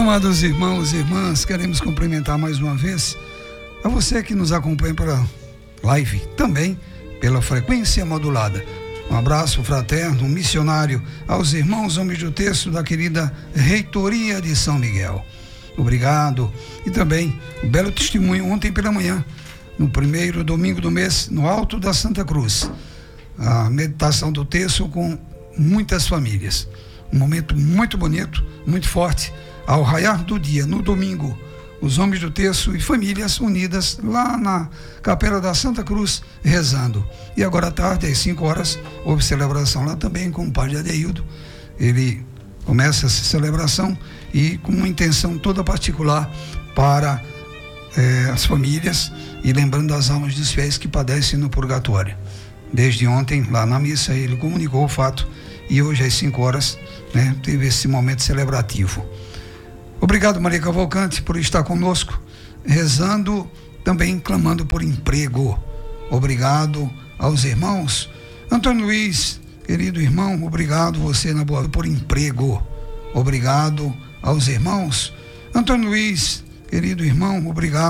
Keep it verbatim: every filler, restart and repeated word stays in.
Amados irmãos e irmãs, queremos cumprimentar mais uma vez a você que nos acompanha pela live, também pela frequência modulada. Um abraço fraterno, missionário aos irmãos homens do texto da querida Reitoria de São Miguel. Obrigado. E também um belo testemunho ontem pela manhã, no primeiro domingo do mês, no Alto da Santa Cruz. A meditação do texto com muitas famílias. Um momento muito bonito, muito forte. Ao raiar do dia, no domingo, os homens do texto e famílias unidas lá na Capela da Santa Cruz, rezando. E agora à tarde, às cinco horas, houve celebração lá também com o padre Adeildo. Ele começa essa celebração e com uma intenção toda particular para eh, as famílias e lembrando as almas dos fiéis que padecem no purgatório. Desde ontem, lá na missa, ele comunicou o fato e hoje às cinco horas, né, teve esse momento celebrativo. Obrigado, Maria Cavalcante, por estar conosco, rezando, também clamando por emprego. Obrigado aos irmãos. Antônio Luiz, querido irmão, obrigado você na boa por emprego. Obrigado aos irmãos. Antônio Luiz, querido irmão, obrigado.